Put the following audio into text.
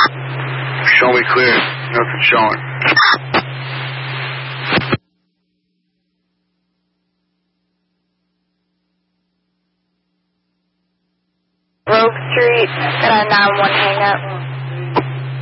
Show me clear. Nothing showing. Grove Street, 9-1 hang up.